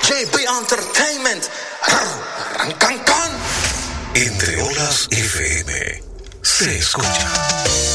JB Entertainment. Arrancan. Entre Olas FM se escucha